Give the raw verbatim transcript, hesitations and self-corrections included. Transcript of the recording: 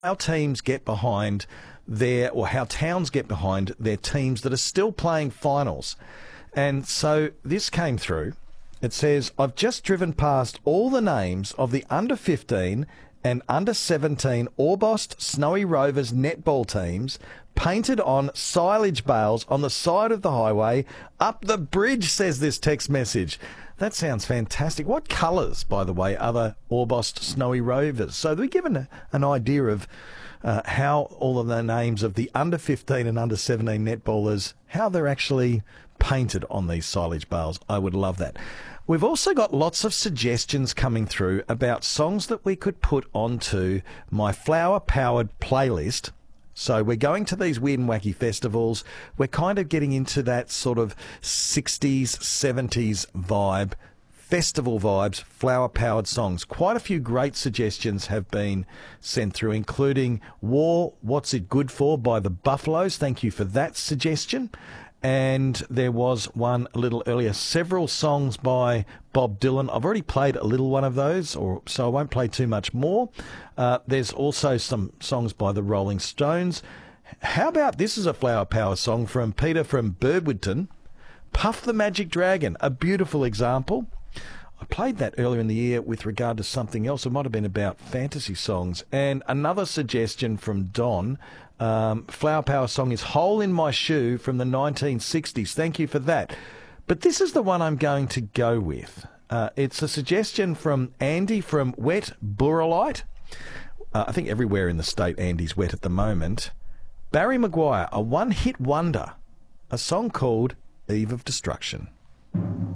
how teams get behind their, or how towns get behind their teams that are still playing finals. And so this came through. It says, I've just driven past all the names of the under fifteen and under seventeen Orbost Snowy Rovers netball teams painted on silage bales on the side of the highway up the bridge, says this text message. That sounds fantastic. What colours, by the way, are the Orbost Snowy Rovers? So they're given an idea of uh, how all of the names of the under fifteen and under seventeen netballers, how they're actually painted on these silage bales. I would love that. We've also got lots of suggestions coming through about songs that we could put onto my flower-powered playlist. So we're going to these weird and wacky festivals. We're kind of getting into that sort of sixties, seventies vibe, festival vibes, flower-powered songs. Quite a few great suggestions have been sent through, including War, What's It Good For by the Buffaloes. Thank you for that suggestion. And there was one a little earlier, several songs by Bob Dylan. I've already played a little one of those, or so I won't play too much more. Uh, there's also some songs by the Rolling Stones. How about this is a flower power song from Peter from Birdwoodton, Puff the Magic Dragon, a beautiful example. I played that earlier in the year with regard to something else. It might have been about fantasy songs. And another suggestion from Don, um, flower power song is Hole in My Shoe from the nineteen sixties. Thank you for that. But this is the one I'm going to go with. Uh, it's a suggestion from Andy from Wet Burrelite. Uh, I think everywhere in the state Andy's wet at the moment. Barry Maguire, a one-hit wonder, a song called Eve of Destruction.